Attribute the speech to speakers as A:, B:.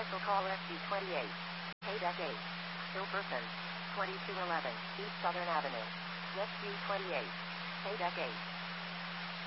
A: Commercial call SC28. Haydeck 8. Hilperson. 2211 East Southern Avenue. Rescue 28. Haydeck 8.